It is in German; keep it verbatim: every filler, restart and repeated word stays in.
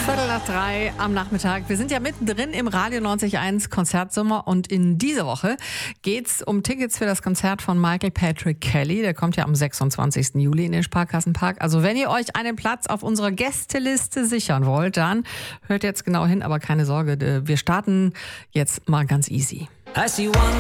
Viertel nach drei am Nachmittag. Wir sind ja mittendrin im Radio neunzig Komma eins Konzertsommer und in dieser Woche geht's um Tickets für das Konzert von Michael Patrick Kelly. Der kommt ja am sechsundzwanzigsten Juli in den Sparkassenpark. Also wenn ihr euch einen Platz auf unserer Gästeliste sichern wollt, dann hört jetzt genau hin, aber keine Sorge, wir starten jetzt mal ganz easy. I see one